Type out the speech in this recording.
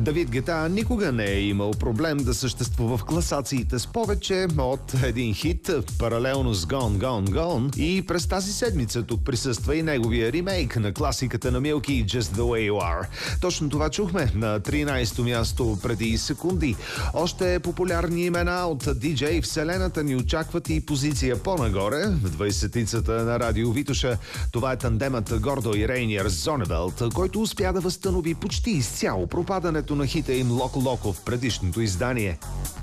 Давид Гета никога не е имал проблем да съществува в класациите с повече от един хит, паралелно с Gone, Gone, Gone. И през тази седмица тук присъства и неговия ремейк на класиката на Milky, Just the Way You Are. Точно това чухме на 13-то място преди секунди. Още популярни имена от DJ Вселената ни очакват и позиция по-нагоре в 20-тицата на Радио Витоша. Това е тандемът Гордо и Рейниер Зоневелт, който успя да възстанови почти изцяло пропадането на хита им Локо Локо в предишното издание.